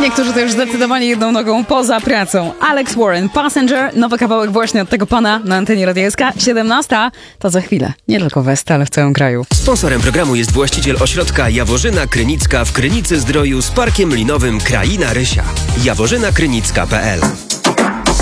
Niektórzy to już zdecydowanie jedną nogą poza pracą. Alex Warren, Passenger, nowy kawałek właśnie od tego pana na antenie Radia SK. 17 to za chwilę. Nie tylko West, ale w całym kraju. Sponsorem programu jest właściciel ośrodka Jaworzyna Krynicka w Krynicy Zdroju z parkiem linowym Kraina Rysia. jaworzynakrynicka.pl